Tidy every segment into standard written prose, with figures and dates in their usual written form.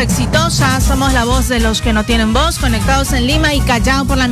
Exitosa, somos la voz de los que no tienen voz, conectados en Lima y Callao por la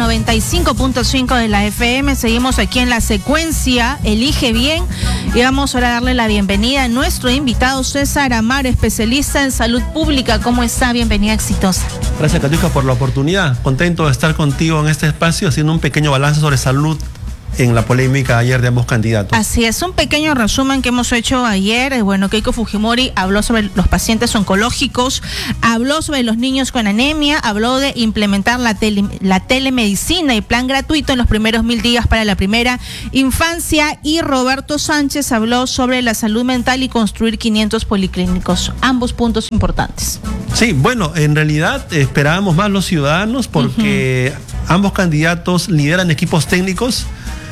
95.5 de la FM. Seguimos aquí en la secuencia Elige Bien y vamos ahora a darle la bienvenida a nuestro invitado César Amaro, especialista en salud pública. ¿Cómo está? Bienvenida, Exitosa. Gracias, Catiusca, por la oportunidad. Contento de estar contigo en este espacio haciendo un pequeño balance sobre salud en la polémica ayer de ambos candidatos. Así es, un pequeño resumen que hemos hecho ayer. Bueno, Keiko Fujimori habló sobre los pacientes oncológicos, habló sobre los niños con anemia, habló de implementar la telemedicina y plan gratuito en los primeros 1000 días para la primera infancia, y Roberto Sánchez habló sobre la salud mental y construir 500 policlínicos. Ambos puntos importantes. Sí, bueno, en realidad esperábamos más los ciudadanos porque ambos candidatos lideran equipos técnicos.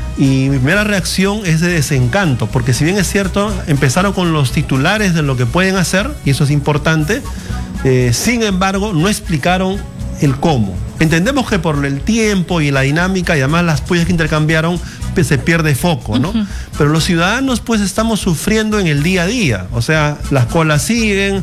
Y mi primera reacción es de desencanto, porque si bien es cierto, empezaron con los titulares de lo que pueden hacer, y eso es importante, sin embargo, no explicaron el cómo. Entendemos que por el tiempo y la dinámica y además las pullas que intercambiaron, pues se pierde foco, ¿no? Pero los ciudadanos pues estamos sufriendo en el día a día, o sea, las colas siguen,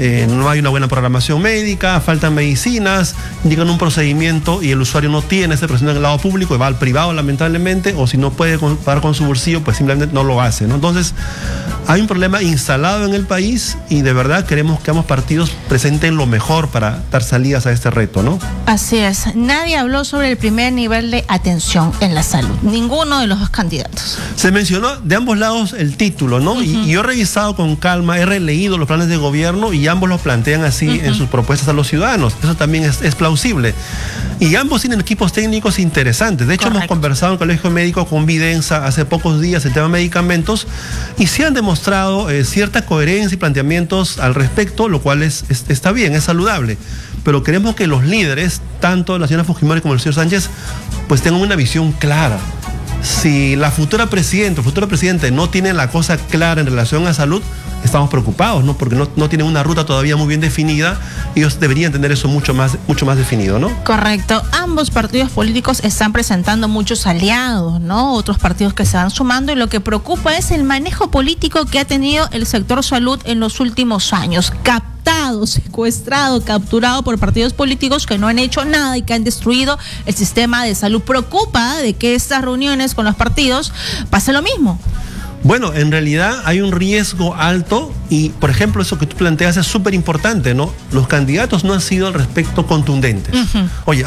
no hay una buena programación médica, faltan medicinas, indican un procedimiento y el usuario no tiene ese procedimiento en el lado público y va al privado lamentablemente, o si no puede pagar con su bolsillo, pues simplemente no lo hace, ¿no? Entonces, hay un problema instalado en el país y de verdad queremos que ambos partidos presenten lo mejor para dar salidas a este reto, ¿no? Así es, nadie habló sobre el primer nivel de atención en la salud, ninguno de los dos candidatos. Se mencionó de ambos lados el título, ¿no? Y yo he revisado con calma, he releído los planes de gobierno y ambos los plantean así en sus propuestas a los ciudadanos. Eso también es plausible. Y ambos tienen equipos técnicos interesantes. De hecho, hemos conversado en el Colegio Médico con Videnza hace pocos días el tema de medicamentos y se han demostrado cierta coherencia y planteamientos al respecto, lo cual está bien, es saludable. Pero queremos que los líderes, tanto la señora Fujimori como el señor Sánchez, pues tengan una visión clara. Si la futura presidenta o futuro presidente no tiene la cosa clara en relación a salud, estamos preocupados, ¿no? Porque no tienen una ruta todavía muy bien definida. Ellos deberían tener eso mucho más definido, ¿no? Correcto. Ambos partidos políticos están presentando muchos aliados, ¿no? Otros partidos que se van sumando, y lo que preocupa es el manejo político que ha tenido el sector salud en los últimos años. Secuestrado, capturado por partidos políticos que no han hecho nada y que han destruido el sistema de salud. Preocupa de que estas reuniones con los partidos pase lo mismo. Bueno, en realidad hay un riesgo alto y, por ejemplo, eso que tú planteas es súper importante, ¿no? Los candidatos no han sido al respecto contundentes. Oye,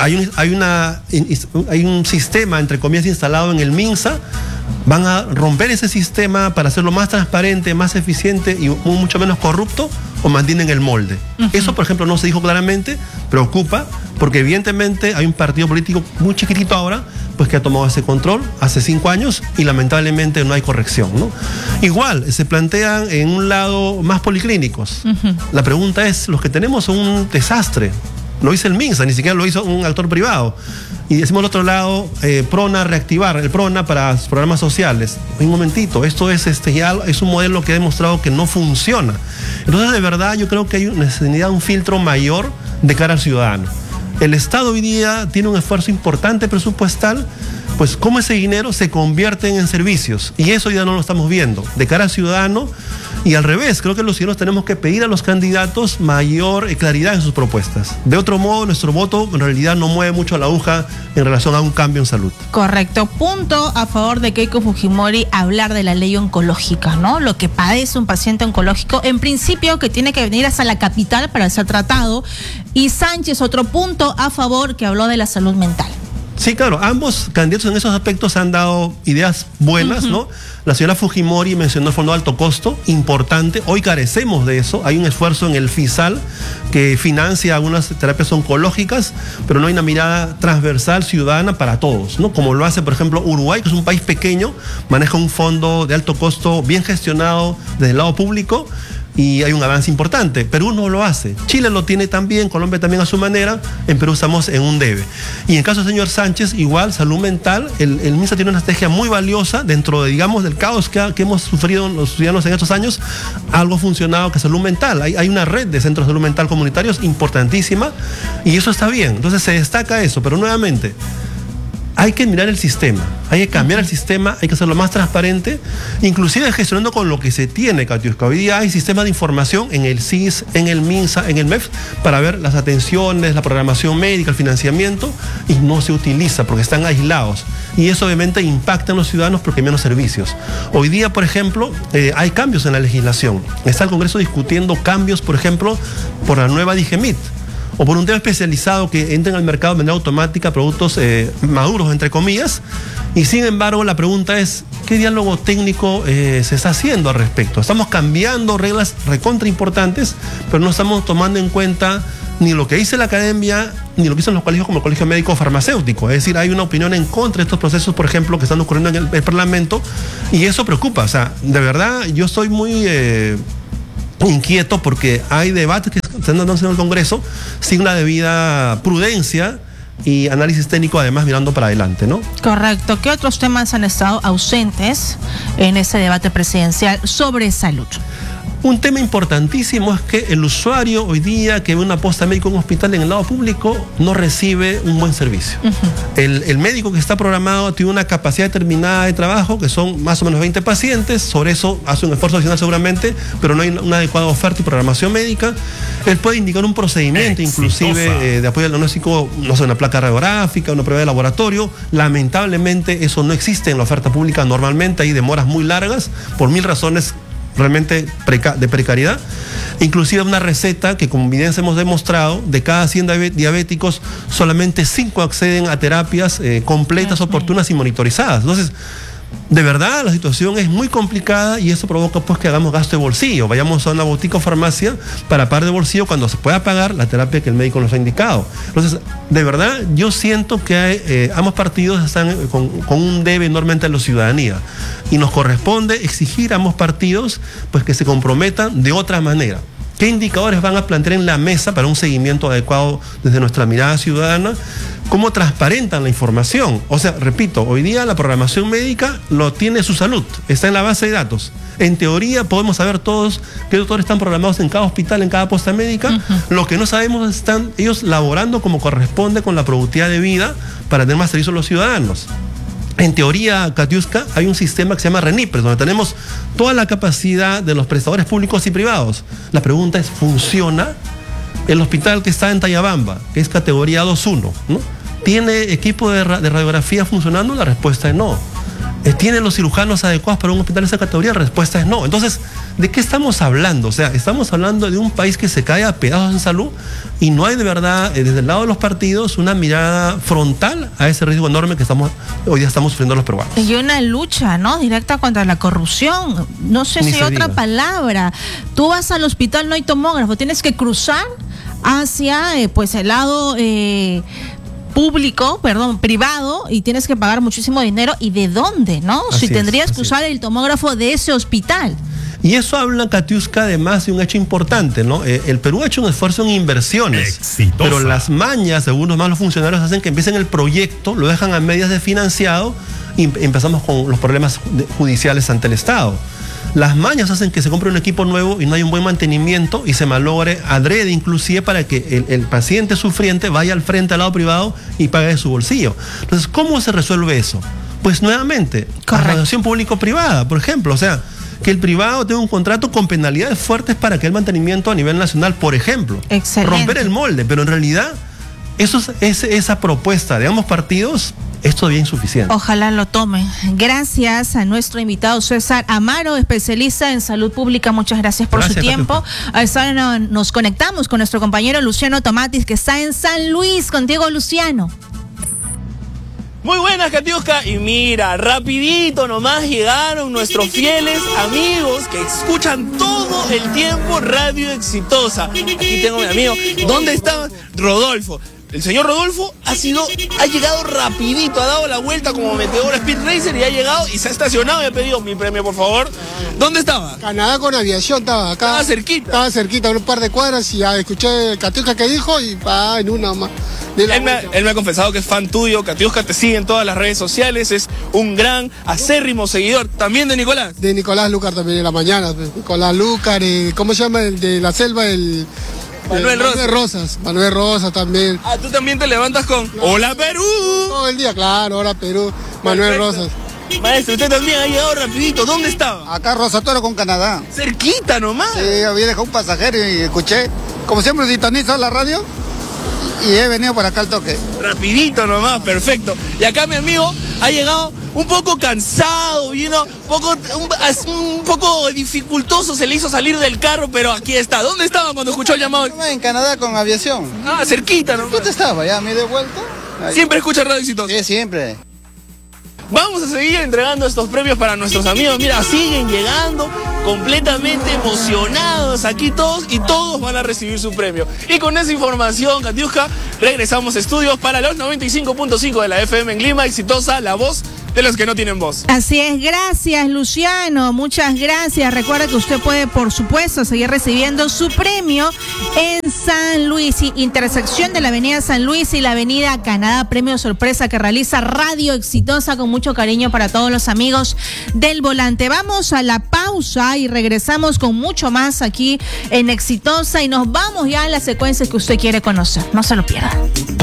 hay un sistema, entre comillas, instalado en el MINSA. Van a romper ese sistema para hacerlo más transparente, más eficiente y mucho menos corrupto, o mantienen el molde. Eso, por ejemplo, no se dijo claramente, preocupa, porque evidentemente hay un partido político muy chiquitito ahora, pues que ha tomado ese control hace 5 años y lamentablemente no hay corrección, ¿no? Igual, se plantean en un lado más policlínicos. La pregunta es, los que tenemos son un desastre. Lo hizo el MINSA, ni siquiera lo hizo un actor privado. Y decimos al otro lado, PRONA reactivar, el PRONA para programas sociales. Un momentito, esto es ya es un modelo que ha demostrado que no funciona. Entonces, de verdad, yo creo que hay necesidad de un filtro mayor de cara al ciudadano. El Estado hoy día tiene un esfuerzo importante presupuestal, pues cómo ese dinero se convierte en servicios. Y eso ya no lo estamos viendo. De cara al ciudadano, y al revés, creo que los ciudadanos tenemos que pedir a los candidatos mayor claridad en sus propuestas. De otro modo, nuestro voto en realidad no mueve mucho la aguja en relación a un cambio en salud. Correcto. Punto a favor de Keiko Fujimori hablar de la ley oncológica, ¿no? Lo que padece un paciente oncológico, en principio, que tiene que venir hasta la capital para ser tratado. Y Sánchez, otro punto a favor, que habló de la salud mental. Sí, claro, ambos candidatos en esos aspectos han dado ideas buenas, ¿no? La señora Fujimori mencionó el fondo de alto costo, importante. Hoy carecemos de eso. Hay un esfuerzo en el FISAL que financia algunas terapias oncológicas, pero no hay una mirada transversal ciudadana para todos, ¿no? Como lo hace, por ejemplo, Uruguay, que es un país pequeño, maneja un fondo de alto costo bien gestionado desde el lado público. Y hay un avance importante. Perú no lo hace. Chile lo tiene también, Colombia también a su manera. En Perú estamos en un debe. Y en caso del señor Sánchez, igual, salud mental. El MINSA tiene una estrategia muy valiosa dentro de, digamos, del caos que hemos sufrido los ciudadanos en estos años. Algo ha funcionado que es salud mental. Hay una red de centros de salud mental comunitarios importantísima y eso está bien. Entonces se destaca eso, pero nuevamente, hay que mirar el sistema, hay que cambiar el sistema, hay que hacerlo más transparente, inclusive gestionando con lo que se tiene, Katiuska. Hoy día hay sistemas de información en el CIS, en el MINSA, en el MEF, para ver las atenciones, la programación médica, el financiamiento, y no se utiliza porque están aislados. Y eso obviamente impacta en los ciudadanos porque hay menos servicios. Hoy día, por ejemplo, hay cambios en la legislación. Está el Congreso discutiendo cambios, por ejemplo, por la nueva DIGEMIT, o por un tema especializado que entren al mercado de manera automática productos maduros, entre comillas, y sin embargo la pregunta es, ¿qué diálogo técnico se está haciendo al respecto? Estamos cambiando reglas recontra importantes, pero no estamos tomando en cuenta ni lo que dice la academia, ni lo que dicen los colegios como el Colegio Médico Farmacéutico. Es decir, hay una opinión en contra de estos procesos, por ejemplo, que están ocurriendo en el Parlamento, y eso preocupa. O sea, de verdad, yo estoy muy inquieto porque hay debates que están dándose en el Congreso sin la debida prudencia y análisis técnico, además mirando para adelante, ¿no? Correcto. ¿Qué otros temas han estado ausentes en ese debate presidencial sobre salud? Un tema importantísimo es que el usuario hoy día que ve una posta médica en un hospital en el lado público no recibe un buen servicio. El médico que está programado tiene una capacidad determinada de trabajo, que son más o menos 20 pacientes, sobre eso hace un esfuerzo adicional seguramente, pero no hay una adecuada oferta y programación médica. Él puede indicar un procedimiento inclusive de apoyo al diagnóstico, no sé, una placa radiográfica, una prueba de laboratorio. Lamentablemente eso no existe en la oferta pública normalmente, hay demoras muy largas por 1000 razones realmente de precariedad. Inclusive una receta que con evidencia hemos demostrado, de cada 100 diabéticos, solamente 5 acceden a terapias completas, oportunas y monitorizadas. Entonces, de verdad, la situación es muy complicada y eso provoca pues que hagamos gasto de bolsillo. Vayamos a una botica o farmacia para pagar de bolsillo cuando se pueda pagar la terapia que el médico nos ha indicado. Entonces, de verdad, yo siento que ambos partidos están con un debe enormemente a la ciudadanía y nos corresponde exigir a ambos partidos pues que se comprometan de otra manera. ¿Qué indicadores van a plantear en la mesa para un seguimiento adecuado desde nuestra mirada ciudadana? ¿Cómo transparentan la información? O sea, repito, hoy día la programación médica lo tiene su salud, está en la base de datos. En teoría podemos saber todos qué doctores están programados en cada hospital, en cada posta médica. Lo que no sabemos es están ellos laborando como corresponde con la productividad de vida para tener más servicios a los ciudadanos. En teoría, Katiuska, hay un sistema que se llama RENIPRES, donde tenemos toda la capacidad de los prestadores públicos y privados. La pregunta es, ¿funciona? El hospital que está en Tayabamba, que es categoría 2.1, ¿no? ¿Tiene equipo de radiografía funcionando? La respuesta es no. ¿Tienen los cirujanos adecuados para un hospital de esa categoría? La respuesta es no. Entonces, ¿de qué estamos hablando? O sea, estamos hablando de un país que se cae a pedazos en salud y no hay de verdad, desde el lado de los partidos, una mirada frontal a ese riesgo enorme que hoy día estamos sufriendo los peruanos. Y una lucha, ¿no?, directa contra la corrupción. No sé si hay otra palabra. Tú vas al hospital, no hay tomógrafo, tienes que cruzar hacia pues el lado privado, y tienes que pagar muchísimo dinero. ¿Y de dónde, no? Si tendrías que usar el tomógrafo de ese hospital. Y eso habla, Katiuska, además de un hecho importante, ¿no? El Perú ha hecho un esfuerzo en inversiones, pero las mañas de algunos malos funcionarios hacen que empiecen el proyecto, lo dejan a medias de financiado y empezamos con los problemas judiciales ante el Estado. Las mañas hacen que se compre un equipo nuevo y no hay un buen mantenimiento y se malogre adrede inclusive para que el paciente sufriente vaya al frente al lado privado y pague de su bolsillo. Entonces, ¿cómo se resuelve eso? Pues nuevamente, asociación público-privada, por ejemplo, o sea, que el privado tenga un contrato con penalidades fuertes para que el mantenimiento a nivel nacional, por ejemplo. Excelente. Romper el molde, pero en realidad esa propuesta de ambos partidos es todavía insuficiente. Ojalá lo tomen. Gracias a nuestro invitado César Amaro, especialista en salud pública. Muchas gracias por su tiempo. Ahora nos conectamos con nuestro compañero Luciano Tomatis, que está en San Luis. Contigo, Luciano. Muy buenas, Katiuska. Y mira, rapidito nomás llegaron nuestros fieles amigos que escuchan todo el tiempo Radio Exitosa. Aquí tengo a mi amigo. ¿Dónde está Rodolfo? El señor Rodolfo ha llegado rapidito, ha dado la vuelta como meteor Speed Racer y ha llegado y se ha estacionado y ha pedido mi premio, por favor. ¿Dónde estaba? Canadá con aviación estaba acá. Estaba cerquita. Estaba cerquita, un par de cuadras, y ya escuché Katiuska que dijo y en una más. Él me ha confesado que es fan tuyo, Katiuska te sigue en todas las redes sociales, es un gran acérrimo seguidor. ¿También de Nicolás? De Nicolás Lucar también en la mañana. Nicolás Lucar, ¿cómo se llama el de la selva? Manuel Rosas también. Ah, tú también te levantas con ¡Hola Perú! Todo el día, claro, hola Perú, Manuel Rosas. Maestro, usted también ha llegado rapidito. ¿Dónde estaba? Acá Rosatoro con Canadá. Cerquita nomás. Sí, había dejado un pasajero y escuché. Como siempre sintonizo la radio y he venido por acá al toque. Rapidito nomás, perfecto. Y acá mi amigo ha llegado un poco cansado, vino un poco dificultoso, se le hizo salir del carro, pero aquí está. ¿Dónde estaba cuando escuchó el llamado? En Canadá con aviación. Ah, cerquita nomás. ¿Dónde estaba? Ya me he devuelto. ¿Siempre escucha Radio Exitosa? Sí, siempre. Vamos a seguir entregando estos premios para nuestros amigos. Mira, siguen llegando completamente emocionados aquí todos y todos van a recibir su premio. Y con esa información, Katiuska, regresamos a estudios para los 95.5 de la FM en Lima. Exitosa, la voz de los que no tienen voz. Así es, gracias Luciano, muchas gracias. Recuerda que usted puede, por supuesto, seguir recibiendo su premio en San Luis, intersección de la avenida San Luis y la avenida Canadá, premio sorpresa que realiza Radio Exitosa con mucho cariño para todos los amigos del volante. Vamos a la pausa y regresamos con mucho más aquí en Exitosa y nos vamos ya a las secuencias que usted quiere conocer. No se lo pierda.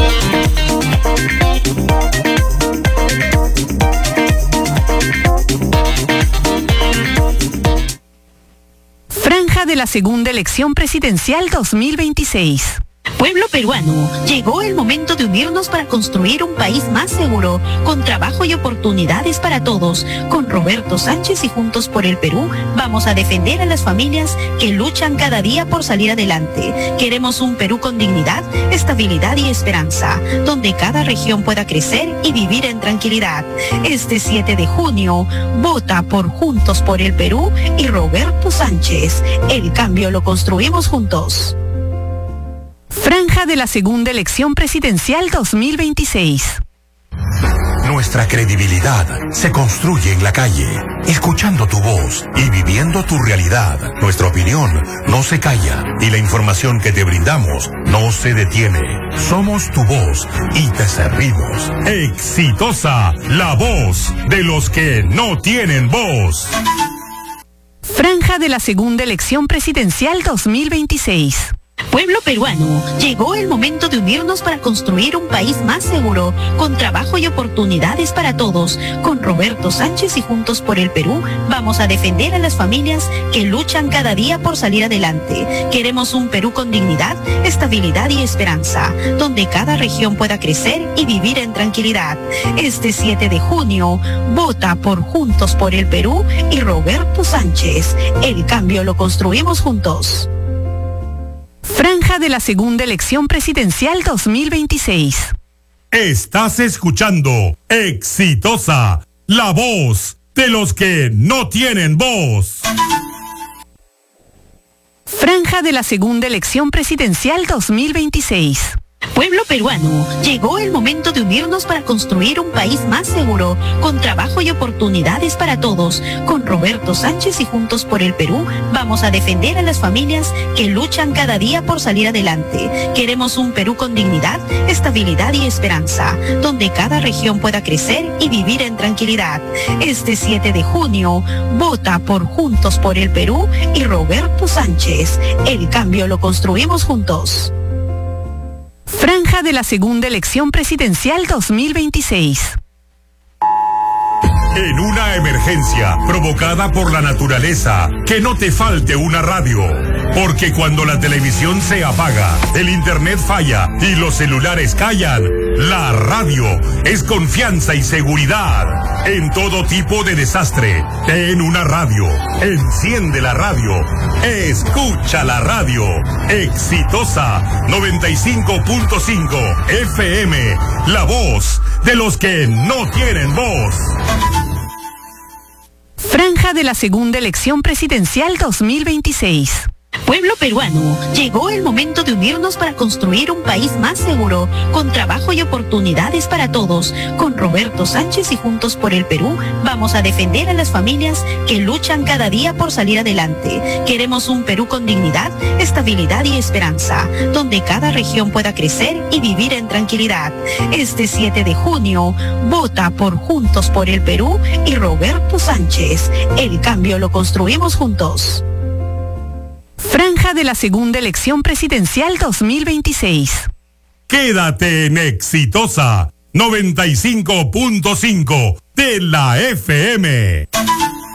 Franja de la segunda elección presidencial 2026. Pueblo peruano, llegó el momento de unirnos para construir un país más seguro, con trabajo y oportunidades para todos. Con Roberto Sánchez y Juntos por el Perú, vamos a defender a las familias que luchan cada día por salir adelante. Queremos un Perú con dignidad, estabilidad y esperanza, donde cada región pueda crecer y vivir en tranquilidad. Este 7 de junio, vota por Juntos por el Perú y Roberto Sánchez. El cambio lo construimos juntos. Franja de la segunda elección presidencial 2026. Nuestra credibilidad se construye en la calle, escuchando tu voz y viviendo tu realidad. Nuestra opinión no se calla y la información que te brindamos no se detiene. Somos tu voz y te servimos. Exitosa, la voz de los que no tienen voz. Franja de la segunda elección presidencial 2026. Pueblo peruano, llegó el momento de unirnos para construir un país más seguro, con trabajo y oportunidades para todos. Con Roberto Sánchez y Juntos por el Perú, vamos a defender a las familias que luchan cada día por salir adelante. Queremos un Perú con dignidad, estabilidad y esperanza, donde cada región pueda crecer y vivir en tranquilidad. Este 7 de junio, vota por Juntos por el Perú y Roberto Sánchez. El cambio lo construimos juntos. Franja de la segunda elección presidencial 2026. Estás escuchando Exitosa, la voz de los que no tienen voz. Franja de la segunda elección presidencial 2026. Pueblo peruano, llegó el momento de unirnos para construir un país más seguro, con trabajo y oportunidades para todos. Con Roberto Sánchez y Juntos por el Perú, vamos a defender a las familias que luchan cada día por salir adelante. Queremos un Perú con dignidad, estabilidad y esperanza, donde cada región pueda crecer y vivir en tranquilidad. Este 7 de junio, vota por Juntos por el Perú y Roberto Sánchez. El cambio lo construimos juntos. Franja de la segunda elección presidencial 2026. En una emergencia provocada por la naturaleza, que no te falte una radio. Porque cuando la televisión se apaga, el internet falla y los celulares callan, la radio es confianza y seguridad. En todo tipo de desastre, ten una radio, enciende la radio, escucha la radio. Exitosa 95.5 FM, la voz de los que no tienen voz. Franja de la segunda elección presidencial 2026. Pueblo peruano, llegó el momento de unirnos para construir un país más seguro, con trabajo y oportunidades para todos. Con Roberto Sánchez y Juntos por el Perú, vamos a defender a las familias que luchan cada día por salir adelante. Queremos un Perú con dignidad, estabilidad y esperanza, donde cada región pueda crecer y vivir en tranquilidad. Este 7 de junio, vota por Juntos por el Perú y Roberto Sánchez. El cambio lo construimos juntos. Franja de la segunda elección presidencial 2026. Quédate en Exitosa 95.5 de la FM.